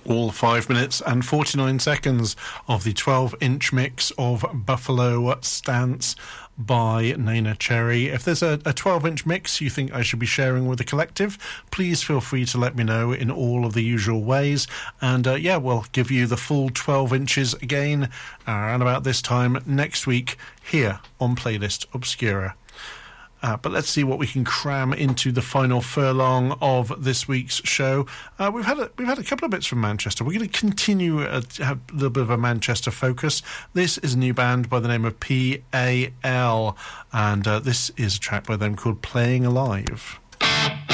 All 5 minutes and 49 seconds of the 12-inch mix of Buffalo Stance by Neneh Cherry. If there's a 12-inch mix you think I should be sharing with the collective, please feel free to let me know in all of the usual ways. And we'll give you the full 12 inches again around about this time next week here on Playlist Obscura. But let's see what we can cram into the final furlong of this week's show. We've had a couple of bits from Manchester. We're going to continue to have a little bit of a Manchester focus. This is a new band by the name of PAL, and this is a track by them called Playing Alive.